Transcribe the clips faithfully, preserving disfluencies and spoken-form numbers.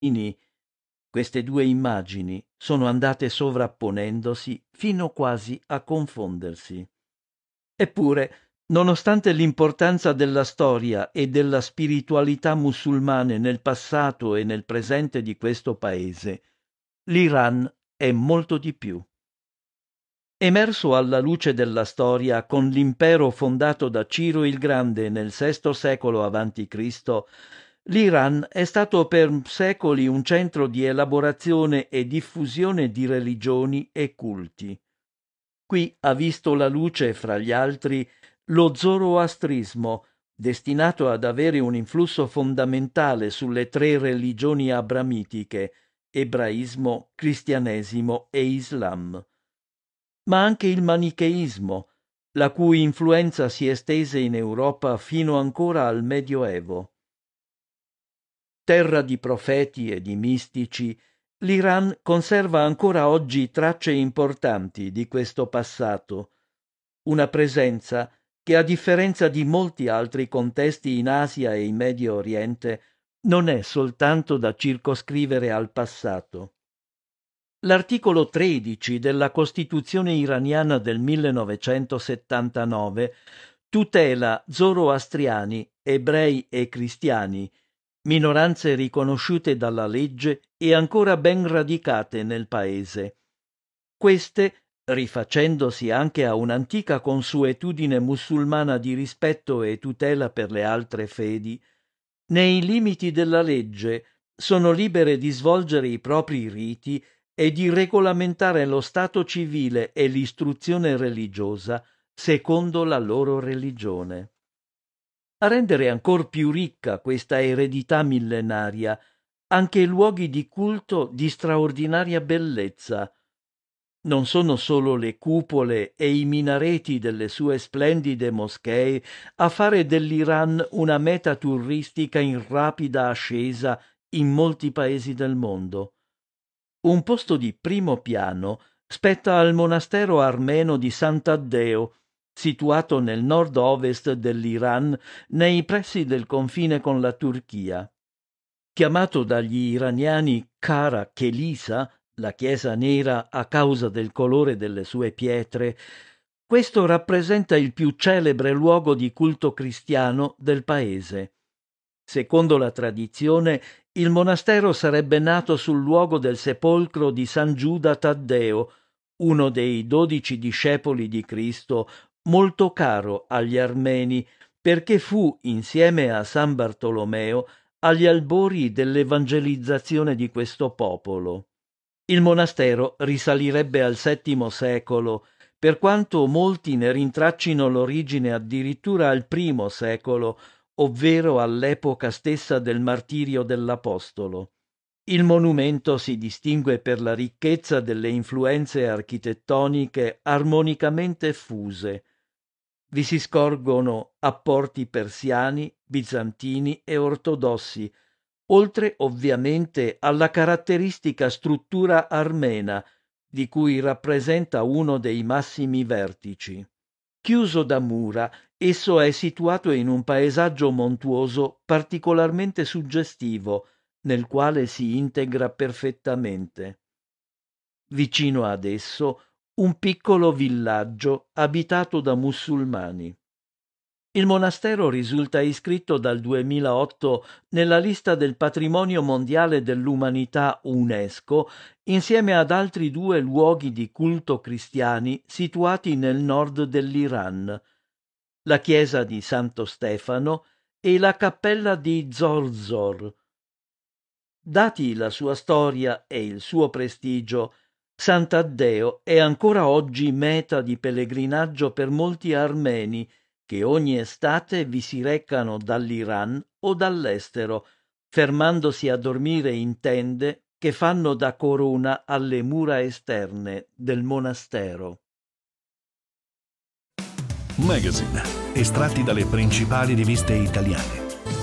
queste due immagini sono andate sovrapponendosi fino quasi a confondersi. Eppure, nonostante l'importanza della storia e della spiritualità musulmane nel passato e nel presente di questo paese, l'Iran è molto di più. Emerso alla luce della storia con l'impero fondato da Ciro il Grande nel sesto secolo avanti Cristo, l'Iran è stato per secoli un centro di elaborazione e diffusione di religioni e culti. Qui ha visto la luce, fra gli altri, lo zoroastrismo, destinato ad avere un influsso fondamentale sulle tre religioni abramitiche, ebraismo, cristianesimo e islam. Ma anche il manicheismo, la cui influenza si estese in Europa fino ancora al Medioevo. Terra di profeti e di mistici, l'Iran conserva ancora oggi tracce importanti di questo passato, una presenza che, a differenza di molti altri contesti in Asia e in Medio Oriente, non è soltanto da circoscrivere al passato. L'articolo tredici della Costituzione iraniana del millenovecentosettantanove tutela zoroastriani, ebrei e cristiani, minoranze riconosciute dalla legge e ancora ben radicate nel paese. Queste, rifacendosi anche a un'antica consuetudine musulmana di rispetto e tutela per le altre fedi, nei limiti della legge sono libere di svolgere i propri riti e di regolamentare lo stato civile e l'istruzione religiosa secondo la loro religione. A rendere ancor più ricca questa eredità millenaria, anche i luoghi di culto di straordinaria bellezza. Non sono solo le cupole e i minareti delle sue splendide moschee a fare dell'Iran una meta turistica in rapida ascesa in molti paesi del mondo. Un posto di primo piano spetta al monastero armeno di Sant'Addeo, situato nel nord-ovest dell'Iran, nei pressi del confine con la Turchia. Chiamato dagli iraniani Kara Chelisa, la chiesa nera a causa del colore delle sue pietre, questo rappresenta il più celebre luogo di culto cristiano del paese. Secondo la tradizione, il monastero sarebbe nato sul luogo del sepolcro di San Giuda Taddeo, uno dei dodici discepoli di Cristo, molto caro agli armeni, perché fu, insieme a San Bartolomeo, agli albori dell'evangelizzazione di questo popolo. Il monastero risalirebbe al settimo secolo, per quanto molti ne rintraccino l'origine addirittura al primo secolo, ovvero all'epoca stessa del martirio dell'Apostolo. Il monumento si distingue per la ricchezza delle influenze architettoniche armonicamente fuse. Vi si scorgono apporti persiani, bizantini e ortodossi, oltre ovviamente alla caratteristica struttura armena, di cui rappresenta uno dei massimi vertici. Chiuso da mura, esso è situato in un paesaggio montuoso particolarmente suggestivo, nel quale si integra perfettamente. Vicino ad esso un piccolo villaggio abitato da musulmani. Il monastero risulta iscritto dal duemilaotto nella lista del patrimonio mondiale dell'umanità UNESCO insieme ad altri due luoghi di culto cristiani situati nel nord dell'Iran, la chiesa di Santo Stefano e la cappella di Zorzor. Dati la sua storia e il suo prestigio, Sant'Addeo è ancora oggi meta di pellegrinaggio per molti armeni che ogni estate vi si recano dall'Iran o dall'estero, fermandosi a dormire in tende che fanno da corona alle mura esterne del monastero. Magazine, estratti dalle principali riviste italiane.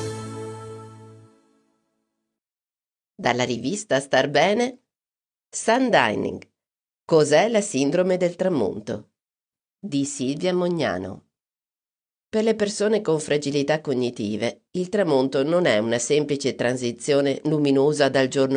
Dalla rivista Star Bene, Sun Dining. Cos'è la sindrome del tramonto? Di Silvia Mognano. Per le persone con fragilità cognitive, il tramonto non è una semplice transizione luminosa dal giorno